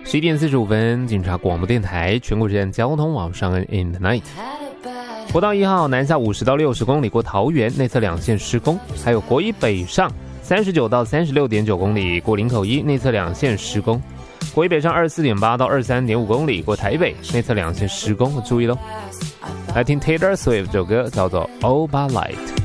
11点45分，警察广播电台全国人交通网上 In the Night。国道1号南下50到60公里过桃园，内侧2线施工；还有国一北上39到36.9公里过林口一，内侧2线施工；国一北上24.8到23.5公里过台北，内侧2线施工，注意咯。来听 Taylor Swift 这首歌叫做 All But Light。